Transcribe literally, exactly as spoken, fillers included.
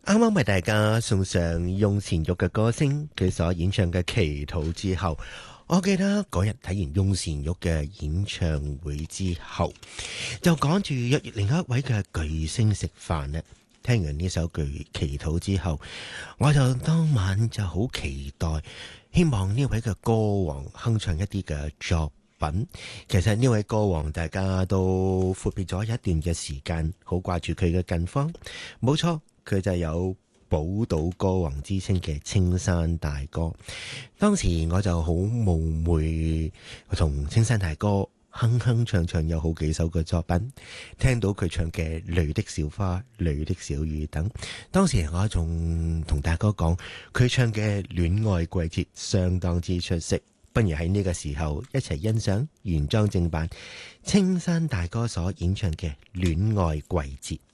啱啱為大家送上翁倩玉嘅歌聲，佢所演唱嘅《祈禱》之後，我記得嗰日睇完翁倩玉嘅演唱會之後，就趕住約另一位嘅巨星食飯咧。聽完呢首《祈禱》之後，我就當晚就好期待，希望呢位嘅歌王哼唱一啲嘅作品。其實呢位歌王大家都闊別咗一段嘅時間，好掛住佢嘅近況。冇錯。佢就有寶島歌王之稱嘅青山大哥，當時我就好冒昧同青山大哥哼哼唱唱有好幾首嘅作品，聽到佢唱嘅《淚的小花》《淚的小雨》等，當時我仲同大哥講，佢唱嘅《戀愛季節》相當之出色，不如喺呢個時候一齊欣賞原裝正版青山大哥所演唱嘅《戀愛季節》。